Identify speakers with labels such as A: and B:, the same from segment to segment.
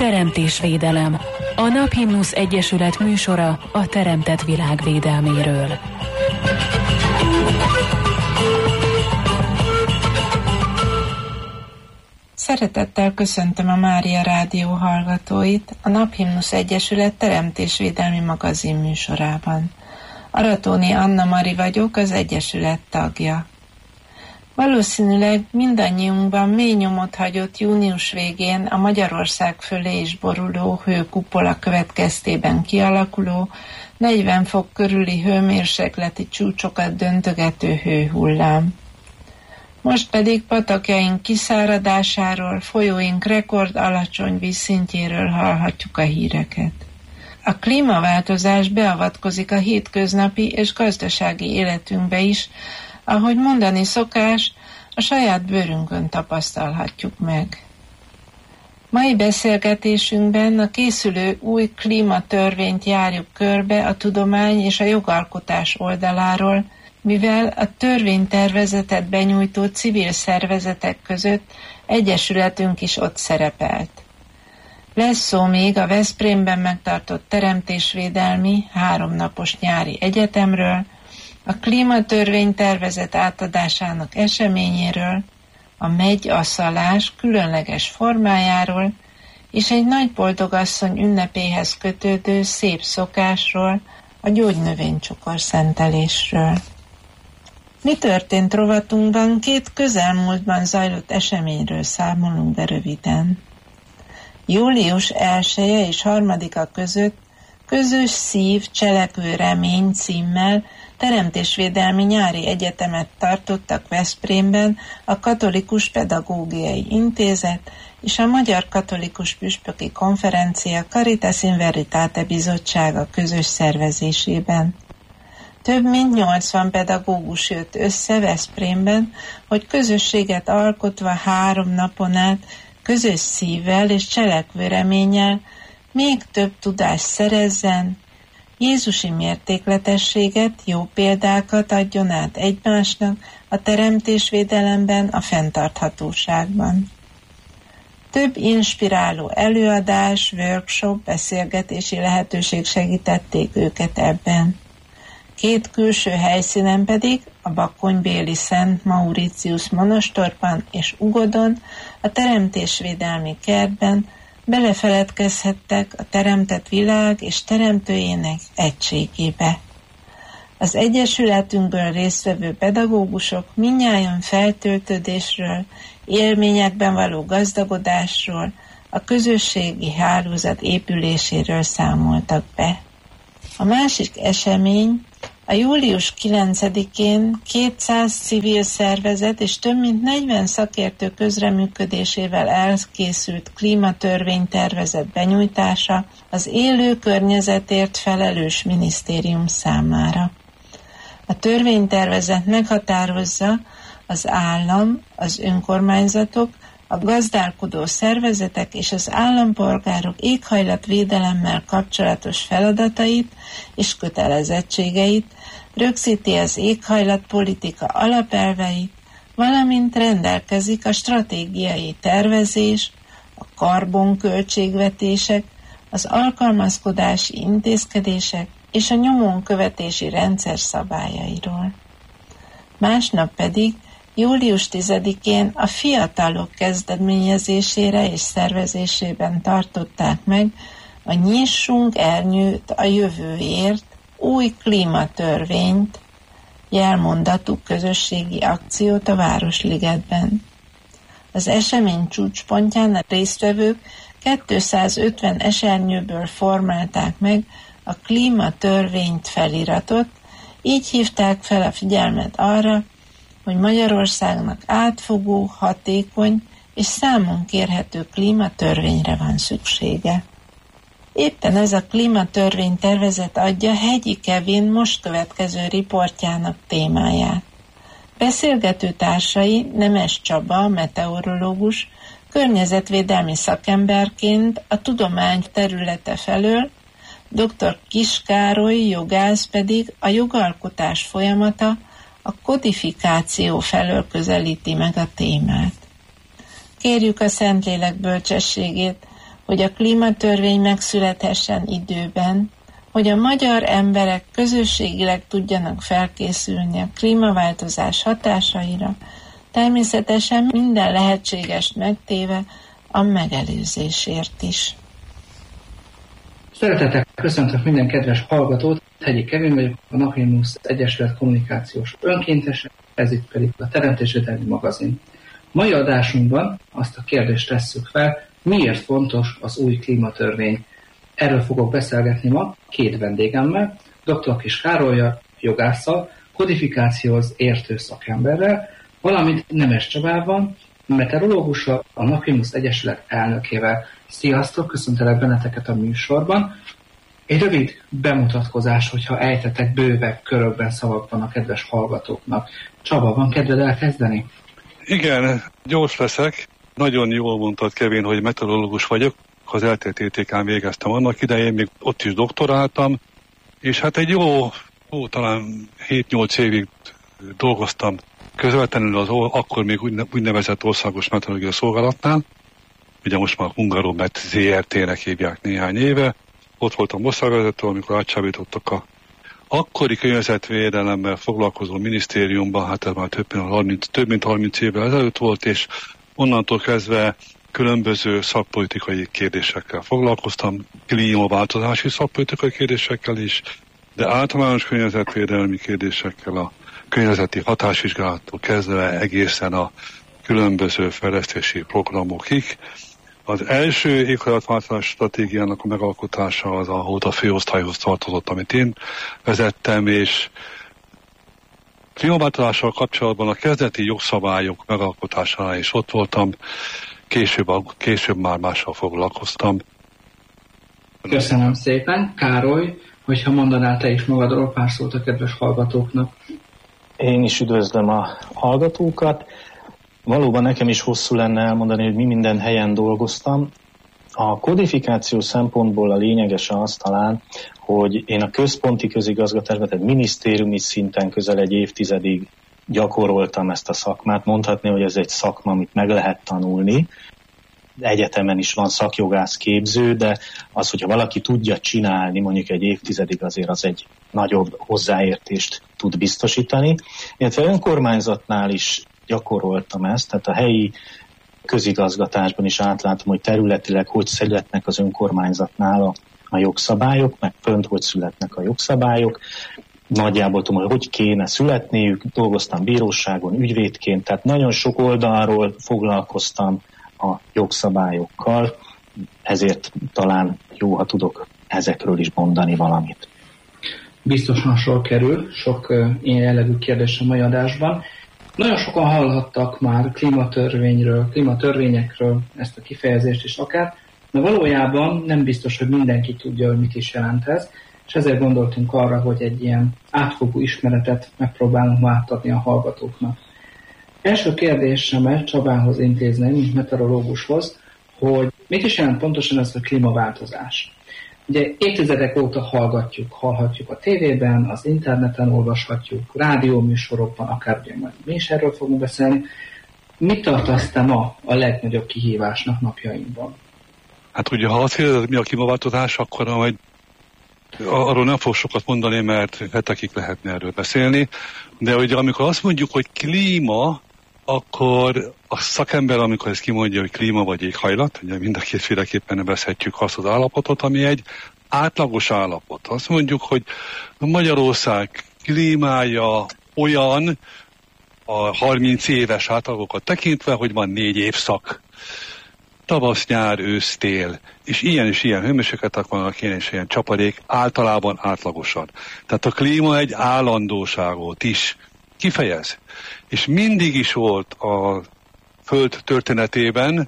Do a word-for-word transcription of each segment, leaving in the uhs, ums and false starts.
A: Teremtésvédelem. A Naphimnusz Egyesület műsora a teremtett világ védelméről.
B: Szeretettel köszöntöm a Mária Rádió hallgatóit a Naphimnusz Egyesület teremtésvédelmi magazin műsorában. Aratóni Anna Mari vagyok, az Egyesület tagja. Valószínűleg mindannyiunkban mély nyomot hagyott június végén a Magyarország fölé is boruló hőkupola következtében kialakuló, negyven fok körüli hőmérsékleti csúcsokat döntögető hőhullám. Most pedig patakjaink kiszáradásáról, folyóink rekord alacsony vízszintjéről hallhatjuk a híreket. A klímaváltozás beavatkozik a hétköznapi és gazdasági életünkbe is, ahogy mondani szokás, a saját bőrünkön tapasztalhatjuk meg. Mai beszélgetésünkben a készülő új klímatörvényt járjuk körbe a tudomány és a jogalkotás oldaláról, mivel a törvénytervezetet benyújtó civil szervezetek között egyesületünk is ott szerepelt. Lesz szó még a Veszprémben megtartott teremtésvédelmi háromnapos nyári egyetemről, a klímatörvénytervezet átadásának eseményéről, a megyasszalás különleges formájáról, és egy nagy boldogasszony ünnepéhez kötődő szép szokásról, a gyógynövénycsokor szentelésről. Mi történt rovatunkban? Két közelmúltban zajlott eseményről számolunk be röviden. július elseje és harmadika között Közös szív, cselekvő remény címmel teremtésvédelmi nyári egyetemet tartottak Veszprémben a Katolikus Pedagógiai Intézet és a Magyar Katolikus Püspöki Konferencia Caritas in Veritate bizottsága közös szervezésében. Több mint nyolcvan pedagógus jött össze Veszprémben, hogy közösséget alkotva három napon át közös szívvel és cselekvő reménnyel még több tudást szerezzen, jézusi mértékletességet, jó példákat adjon át egymásnak a teremtésvédelemben, a fenntarthatóságban. Több inspiráló előadás, workshop, beszélgetési lehetőség segítették őket ebben. Két külső helyszínen pedig, a bakonybéli Szent Mauritius monostorban és Ugodon, a teremtésvédelmi kertben belefeledkezhettek a teremtett világ és teremtőjének egységébe. Az egyesületünkből résztvevő pedagógusok mindnyájan feltöltődésről, élményekben való gazdagodásról, a közösségi hálózat épüléséről számoltak be. A másik esemény a július kilencedikén kétszáz civil szervezet és több mint negyven szakértő közreműködésével elkészült klímatörvénytervezet benyújtása az élő környezetért felelős minisztérium számára. A törvénytervezet meghatározza az állam, az önkormányzatok, a gazdálkodó szervezetek és az állampolgárok éghajlatvédelemmel kapcsolatos feladatait és kötelezettségeit, rögzíti az éghajlatpolitika alapelveit, valamint rendelkezik a stratégiai tervezés, a karbonköltségvetések, az alkalmazkodási intézkedések és a nyomonkövetési rendszer szabályairól. Másnap pedig július tizedikén a fiatalok kezdeményezésére és szervezésében tartották meg a Nyissunk Ernyőt a jövőért új klímatörvényt, jelmondatú közösségi akciót a Városligetben. Az esemény csúcspontján a résztvevők kétszázötven esernyőből formálták meg a klímatörvényt feliratot, így hívták fel a figyelmet arra, hogy Magyarországnak átfogó, hatékony és számon kérhető klímatörvényre van szüksége. Éppen ez a klímatörvény tervezet adja Hegyi Kevin most következő riportjának témáját. Beszélgető társai Nemes Csaba, meteorológus, környezetvédelmi szakemberként a tudomány területe felől, dr. Kiss Károly, jogász pedig a jogalkotás folyamata, a kodifikáció felől közelíti meg a témát. Kérjük a Szentlélek bölcsességét, hogy a klímatörvény megszülethessen időben, hogy a magyar emberek közösségileg tudjanak felkészülni a klímaváltozás hatásaira, természetesen minden lehetségest megtéve a megelőzésért is.
C: Szeretettel köszöntök minden kedves hallgatót, Hegyi Kevin vagyok, a Naphimnusz Egyesület kommunikációs önkéntese, ez itt pedig a Teremtésvédelmi magazin. Mai adásunkban azt a kérdést tesszük fel, miért fontos az új klímatörvény. Erről fogok beszélgetni ma két vendégemmel, dr. Kis Károllyal, jogásszal, kodifikációhoz értő szakemberrel, valamint Nemes Csabával, meteorológussal, a Naphimnusz Egyesület elnökével. Sziasztok, köszöntelek benneteket a műsorban. Egy rövid bemutatkozás, hogyha ejtetek bővebb körökben, szavakban a kedves hallgatóknak. Csaba, van kedved elkezdeni?
D: Igen, gyors leszek. Nagyon jól mondtad, Kevin, hogy meteorológus vagyok. Az el té té té ká-n végeztem annak idején, még ott is doktoráltam, és hát egy jó, ó, talán hét-nyolc évig dolgoztam közvetlenül az akkor még úgynevezett országos meteorológiai szolgálatnál, ugye most már Hungaromet zé er té-nek hívják néhány éve. Ott voltam osztályvezető, amikor átcsábítottak a akkori környezetvédelemmel foglalkozó minisztériumban, hát ez már több mint harminc, több mint harminc évvel ezelőtt volt, és onnantól kezdve különböző szakpolitikai kérdésekkel foglalkoztam, klímaváltozási szakpolitikai kérdésekkel is, de általános környezetvédelmi kérdésekkel, a környezeti hatásvizsgálattól kezdve egészen a különböző fejlesztési programokig. Az első éghajlatváltozás stratégiának a megalkotása az a, a főosztályhoz tartozott, amit én vezettem, és klímaváltozással kapcsolatban a kezdeti jogszabályok megalkotásánál is ott voltam, később, később már mással foglalkoztam.
C: Köszönöm szépen. Károly, hogyha mondanál te is magadról pár szót a kedves hallgatóknak.
E: Én is üdvözlöm a hallgatókat. Valóban nekem is hosszú lenne elmondani, hogy mi minden helyen dolgoztam. A kodifikáció szempontból a lényeges az talán, hogy én a központi közigazgatásban, tehát minisztériumi szinten közel egy évtizedig gyakoroltam ezt a szakmát. Mondhatni, hogy ez egy szakma, amit meg lehet tanulni. Egyetemen is van szakjogász képző, de az, hogyha valaki tudja csinálni, mondjuk egy évtizedig, azért az egy nagyobb hozzáértést tud biztosítani. Illetve önkormányzatnál is gyakoroltam ezt, tehát a helyi közigazgatásban is átlátom, hogy területileg hogy születnek az önkormányzatnál a, a jogszabályok, meg fönt hogy születnek a jogszabályok. Nagyjából tudom, hogy hogy kéne születniük, dolgoztam bíróságon ügyvédként, tehát nagyon sok oldalról foglalkoztam a jogszabályokkal, ezért talán jó, ha tudok ezekről is mondani valamit.
C: Biztosan sor kerül sok uh, ilyen jellegű kérdés a mai adásban. Nagyon sokan hallhattak már klímatörvényről, klímatörvényekről, ezt a kifejezést is akár, de valójában nem biztos, hogy mindenki tudja, hogy mit is jelent ez, és ezért gondoltunk arra, hogy egy ilyen átfogó ismeretet megpróbálunk ma átadni a hallgatóknak. Első kérdésemet Csabához intézném, mint meteorológushoz, hogy mit is jelent pontosan ez a klímaváltozás. Ugye évtizedek óta hallgatjuk, hallhatjuk a tévében, az interneten olvashatjuk, rádióműsorokban, akár ugye majd mi is erről fogunk beszélni. Mit tartasz te ma a legnagyobb kihívásnak napjainkban?
D: Hát ugye, ha azt kérdezed, mi a klímaváltozás, akkor majd arról nem fog sokat mondani, mert hetekig lehetne erről beszélni. De ugye amikor azt mondjuk, hogy klíma, akkor a szakember, amikor ezt kimondja, hogy klíma vagy éghajlat, ugye mind a kétféleképpen nevezhetjük azt az állapotot, ami egy átlagos állapot. Azt mondjuk, hogy Magyarország klímája olyan a harminc éves átlagokat tekintve, hogy van négy évszak. Tavasz, nyár, ősz, tél. És ilyen és ilyen hőmérsékletek vannak, ilyen és ilyen csapadék, általában átlagosan. Tehát a klíma egy állandóságot is kifejez. És mindig is volt a Föld történetében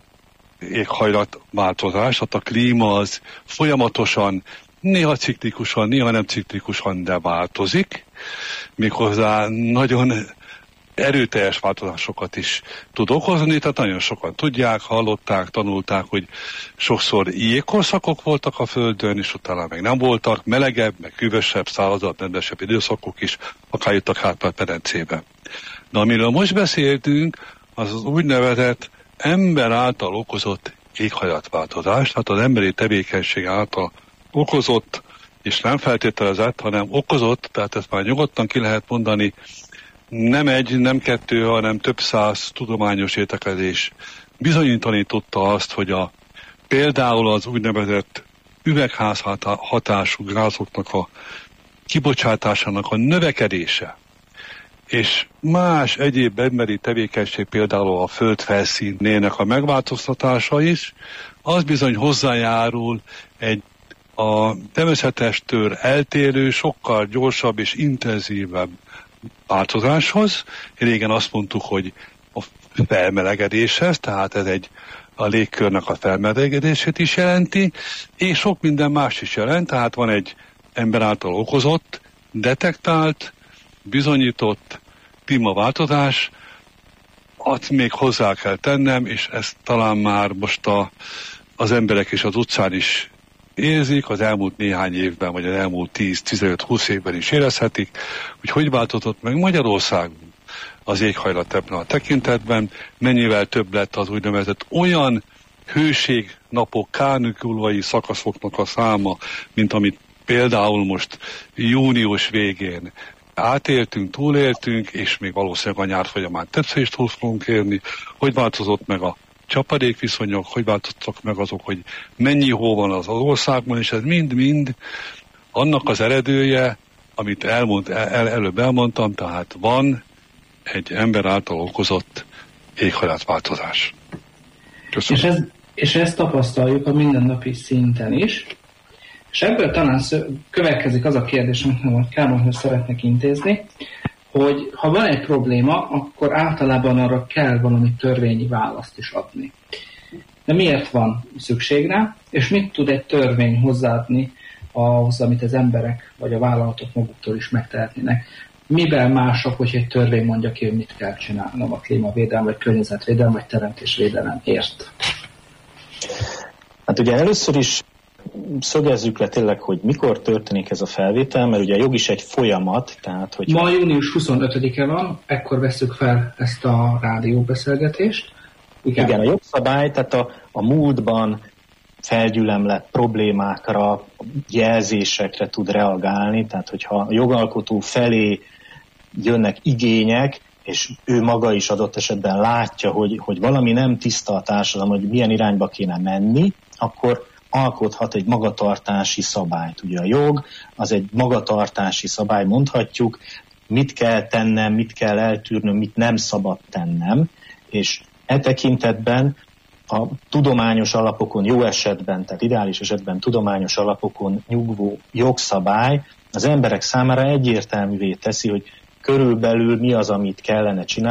D: éghajlatváltozás, tehát a klíma az folyamatosan, néha ciklikusan, néha nem ciklikusan, de változik. Méghozzá nagyon erőteljes változásokat is tud okozni, tehát nagyon sokan tudják, hallották, tanulták, hogy sokszor jégkorszakok voltak a Földön, és utána meg nem voltak, melegebb, meg hűvösebb, szárazabb, nedvesebb időszakok is, akár jöttek Kárpát-medencébe. De amiről most beszéltünk, az az úgynevezett ember által okozott éghajlatváltozás, tehát az emberi tevékenység által okozott, és nem feltételezett, hanem okozott, tehát ezt már nyugodtan ki lehet mondani, nem egy, nem kettő, hanem több száz tudományos értekezés bizonyítani tudta azt, hogy a, például az úgynevezett üvegházhatású gázoknak a kibocsátásának a növekedése, és más egyéb emberi tevékenység, például a föld felszínének a megváltoztatása is, az bizony hozzájárul egy a természetestől eltérő, sokkal gyorsabb és intenzívebb változáshoz. Régen azt mondtuk, hogy a felmelegedéshez, tehát ez egy a légkörnek a felmelegedését is jelenti, és sok minden más is jelent, tehát van egy ember által okozott, detektált, bizonyított klímaváltozás, azt még hozzá kell tennem, és ezt talán már most a, az emberek is az utcán is érzik, az elmúlt néhány évben, vagy az elmúlt tíz-tizenöt-húsz évben is érezhetik, hogy hogy változott meg Magyarországon az éghajlat ebben a tekintetben, mennyivel több lett az úgynevezett olyan hőségnapok, kánikulai szakaszoknak a száma, mint amit például most június végén átéltünk, túléltünk, és még valószínűleg a nyár folyamán többször is túl fogunk érni, hogy változott meg a csapadékviszonyok, hogy változtak meg azok, hogy mennyi hó van az országban, és ez mind-mind annak az eredője, amit elmond, el, előbb elmondtam, tehát van egy ember által okozott éghajlatváltozás. Köszönöm.
C: És, ez, és ezt tapasztaljuk a mindennapi szinten is, és ebből talán következik az a kérdés, amit Kármányhoz szeretnék intézni, hogy ha van egy probléma, akkor általában arra kell valami törvényi választ is adni. De miért van szükség rá, és mit tud egy törvény hozzáadni ahhoz, amit az emberek vagy a vállalatok maguktól is megtehetnének? Mivel mások, hogy egy törvény mondja ki, hogy mit kell csinálnom a klímavédelem, vagy környezetvédelem, vagy teremtésvédelemért?
E: Hát ugye először is szögezzük le tényleg, hogy mikor történik ez a felvétel, mert ugye a jog is egy folyamat, tehát hogy...
C: Ma június huszonötödike van, ekkor vesszük fel ezt a rádióbeszélgetést. Igen,
E: Igen a jogszabály, tehát a, a múltban felgyülemlett problémákra, jelzésekre tud reagálni, tehát hogyha a jogalkotó felé jönnek igények, és ő maga is adott esetben látja, hogy, hogy valami nem tiszta a társadalom, hogy milyen irányba kéne menni, akkor alkothat egy magatartási szabályt. Ugye a jog az egy magatartási szabály, mondhatjuk, mit kell tennem, mit kell eltűrnöm, mit nem szabad tennem, és e tekintetben a tudományos alapokon, jó esetben, tehát ideális esetben tudományos alapokon nyugvó jogszabály az emberek számára egyértelművé teszi, hogy körülbelül mi az, amit kellene csinálni,